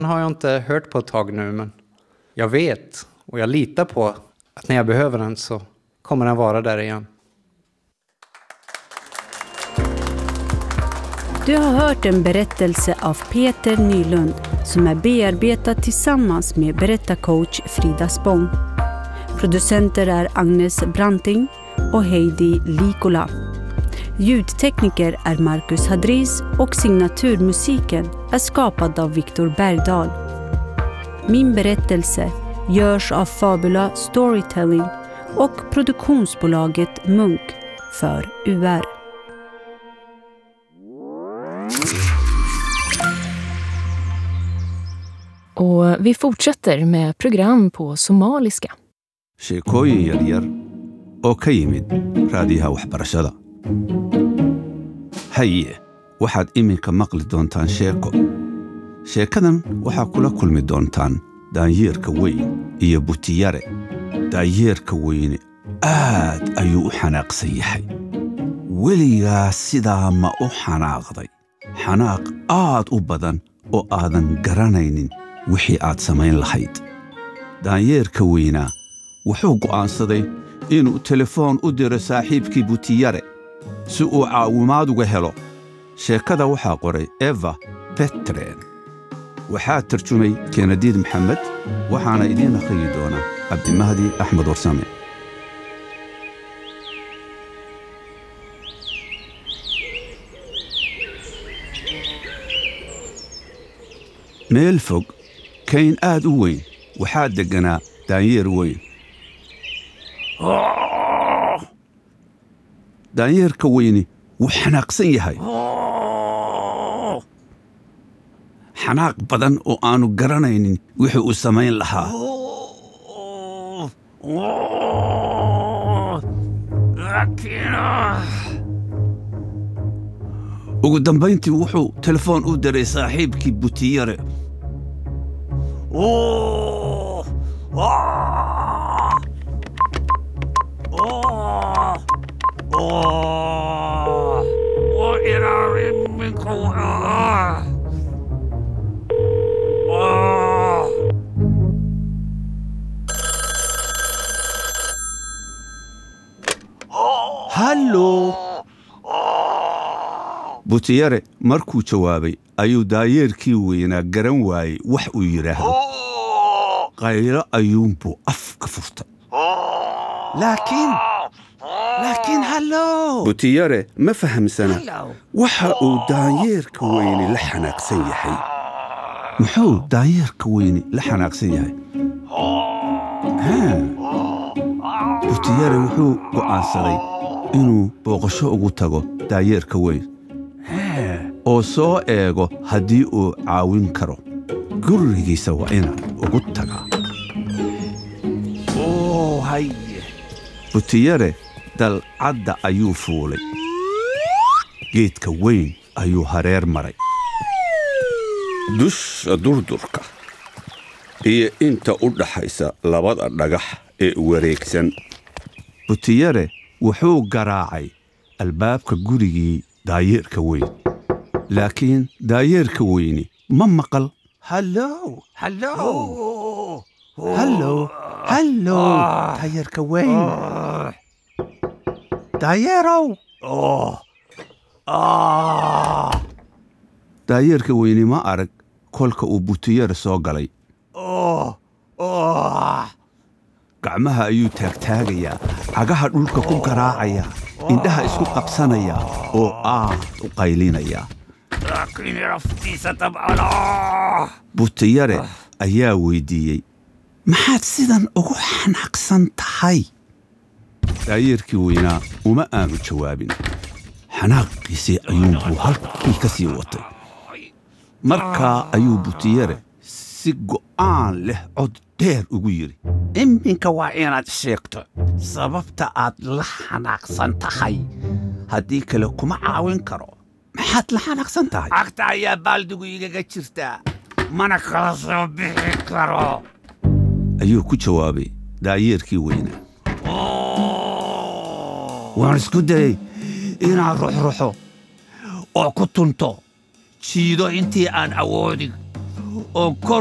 har jag inte hört på ett tag nu, men jag vet och jag litar på att när jag behöver den så kommer den vara där igen. Du har hört en berättelse av Peter Nylund som är bearbetad tillsammans med berättarcoach Frida Spång. Producenter är Agnes Branting och Heidi Likola. Ljudtekniker är Marcus Hadris och signaturmusiken är skapad av Viktor Bergdahl. Min berättelse görs av Fabula Storytelling och produktionsbolaget Munk för UR. Och vi fortsätter med program på somaliska. sheekooyin yaryar oo ka yimid raadiyaha waxbarashada. haye waxaad iminka maqli doontaan sheeko. sheekadan waxaa kula kulmi doontaan daanyeerka weyn iyo butiyare. daanyeerka weyne aad ayuu u xanaaqsan yahay. weligaa sidaa ma u xanaaqday? xanaaq aad u badan oo aadan garanaynin wixii aad samayn lahayd. daanyeerka weynaa wuxuu go'aansaday inuu telefoon u diro saaxiibkii butiyare si uu caawimaad uga helo. sheekada waxaa qoray Eva Petren. waxaa tarjumay Kennedy Maxamed, waxaana idiin akhriyi doonaa Cabdimahdi Axmed Warsame. meel fog, kayn aad u weyn, waxaa deganaa daanyeer weyn. daanyeerka weyni wuu xanaaqsan yahay. xanaaq badan oo aanu garanaynin wixii uu samayn lahaa. ugu dambayntii wuxuu telefoon u diray saaxiibkii butiyare. hallo. butiyare markuu jawaabay ayuu daayeerkii weynaa garan waayey wax uu yidhaahdo. qaylo ayuunbuu afka furtay. laakiin hallo. butiyare ma fahamsana waxa uu daanyeerka weyni la xanaaqsan yahay. muxuu daanyeerka weyni la xanaaqsan yahay? butiyare wuxuu go'aansaday inuu booqasho ugu tago daanyeerka weyn oo soo eego haddii uu caawin karo. gurigiisa waa inaan ugu tagaa. butiyare dalcadda ayuu fuulay. geedka weyn ayuu hareer maray. dusha durdurka iyo inta u dhaxaysa labada dhagax ee wareegsan. butiyare wuxuu garaacay albaabka gurigii daayeerka weyn. laakiin daayeerka weyni ma maqal. hallo daayeerka weyn. daayeerow. daayeerka weyni ma arag kolka uu butiyare soo galay. gacmaha ayuu taagtaagayaa, cagaha dhulka ku garaacaya, indhaha isku qabsanaya oo u qaylinaya. butiyare ayaa weydiiyey, maxaad sidan ugu xanaaqsan tahay? daayeerkii weynaa uma aanu jawaabin. xanaaqiisii ayuunbuu halkii ka sii watay. markaa ayuu butiyare si go'aan leh cod dheer ugu yidhi, iminka waa inaad sheegto sababta aad la xanaaqsan tahay. haddii kale kuma caawin karo. maxaad la xanaaqsan tahay? cagta ayaa baaldigu igaga jirtaa, mana kala soo bixi karo, ayuu ku jawaabay daayeerkii weynaa. waan isku dayay inaad ruxruxo oo ku tunto jiido intii aan awoodin. oo